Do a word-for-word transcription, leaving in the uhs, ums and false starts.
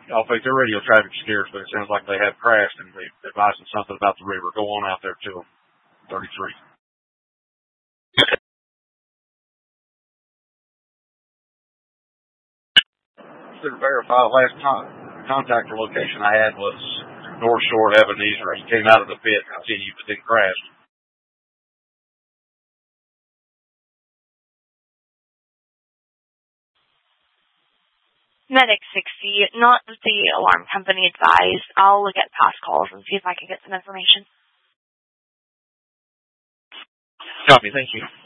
I think their radio traffic scarce, but it sounds like they have crashed and they advised them something about the river. Go on out there to them. thirty-three. To verify the last con- contact location I had was North Shore of Ebenezer. He came out of the pit, continued, but then crashed. Medic sixty, not that the alarm company advised. I'll look at past calls and see if I can get some information. Copy, thank you.